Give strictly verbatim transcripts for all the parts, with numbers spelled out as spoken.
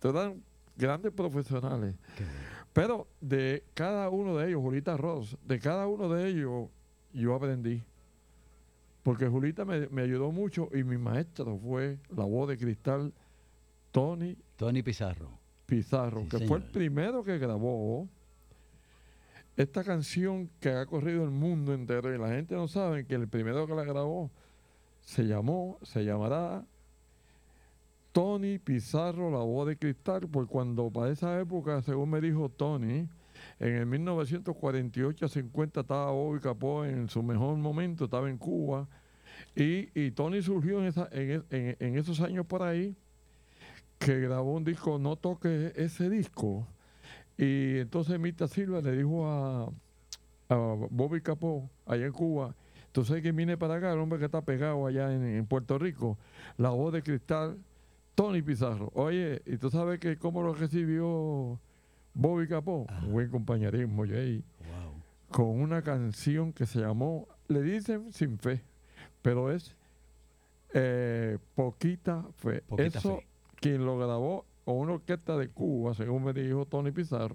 eran grandes profesionales. Pero de cada uno de ellos, Julita Ross, de cada uno de ellos yo aprendí. Porque Julita me, me ayudó mucho y mi maestro fue la voz de cristal Tony, Tony Pizarro. Pizarro, Sí, que señor. fue el primero que grabó esta canción que ha corrido el mundo entero y la gente no sabe que el primero que la grabó se llamó, se llamará Tony Pizarro, la voz de cristal, porque cuando para esa época, según me dijo Tony, en el mil novecientos cuarenta y ocho a cincuenta estaba Bobby Capó en su mejor momento, estaba en Cuba, y, y Tony surgió en, esa, en, en, en esos años por ahí, que grabó un disco, No Toque ese disco, y entonces Mita Silva le dijo a, a Bobby Capó, allá en Cuba, entonces que viene para acá, el hombre que está pegado allá en, en Puerto Rico, la voz de cristal, Tony Pizarro. Oye, y tú sabes que cómo lo recibió Bobby Capó, Ah. un buen compañerismo, Jay, Wow. con una canción que se llamó, le dicen Sin Fe, pero es eh, Poquita Fe. Poquita Eso, Fe. quien lo grabó, o una orquesta de Cuba, según me dijo Tony Pizarro,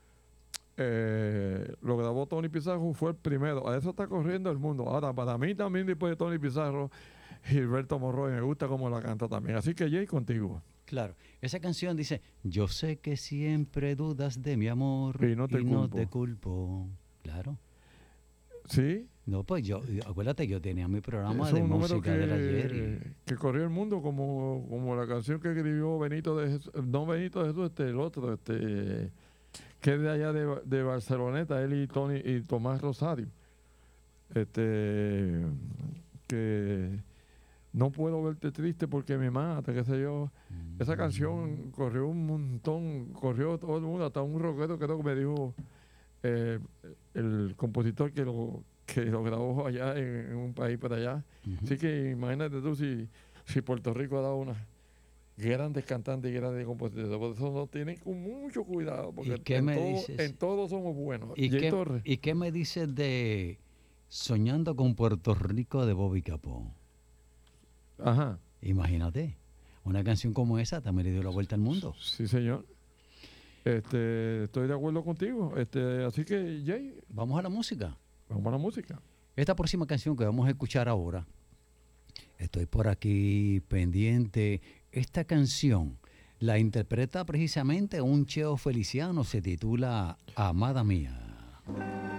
eh, lo grabó Tony Pizarro, fue el primero. A eso está corriendo el mundo. Ahora, para mí también, después de Tony Pizarro, Gilberto Monroy, me gusta cómo la canta también. Así que, Jay, contigo. Claro, esa canción dice, yo sé que siempre dudas de mi amor Y no te culpo. te culpo. Claro. ¿Sí? No, pues yo, acuérdate, yo tenía mi programa Es de un número música que, del ayer y... que corrió el mundo como, como la canción que escribió Benito de Jesús, no Benito de Jesús, este, el otro, este, que es de allá de, de Barceloneta, él y Tony y Tomás Rosario. Este, que no puedo verte triste porque me mata, qué sé yo. Esa canción corrió un montón, corrió todo el mundo, hasta un rockero creo que me dijo eh, el compositor que lo que lo grabó allá en, en un país por allá. Uh-huh. Así que imagínate tú si, si Puerto Rico ha dado unas grandes cantantes y grandes compositores. Por eso no tienen con mucho cuidado, porque ¿Y qué en, me todo, dices? en todo somos buenos. ¿Y Jay qué, Torres. ¿Y qué me dices de Soñando con Puerto Rico de Bobby Capó? Ajá. Imagínate, una canción como esa también le dio la vuelta al mundo. Sí, señor. Este, estoy de acuerdo contigo. Este, así que, Jay, Vamos a la música. vamos a la música. Esta próxima canción que vamos a escuchar ahora, estoy por aquí pendiente. Esta canción la interpreta precisamente un Cheo Feliciano, se titula Amada Mía.